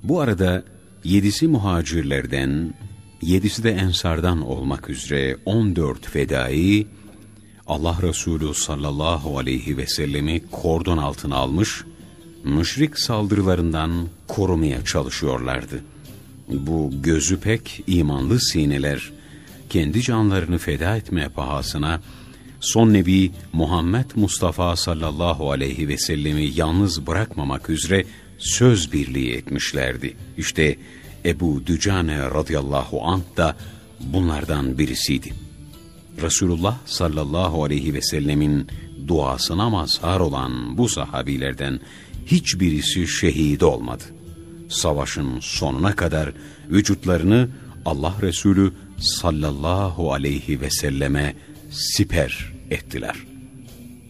Bu arada 7'si muhacirlerden, 7'si de ensardan olmak üzere 14 fedai, Allah Resulü sallallahu aleyhi ve sellemi kordon altına almış, müşrik saldırılarından korumaya çalışıyorlardı. Bu gözü pek imanlı sineler, kendi canlarını feda etmeye pahasına, son Nebi Muhammed Mustafa sallallahu aleyhi ve sellemi yalnız bırakmamak üzere söz birliği etmişlerdi. İşte Ebu Dücane radıyallahu anh da bunlardan birisiydi. Resulullah sallallahu aleyhi ve sellemin duasına mazhar olan bu sahabilerden hiçbirisi şehit olmadı. Savaşın sonuna kadar vücutlarını Allah Resulü sallallahu aleyhi ve selleme siper ettiler.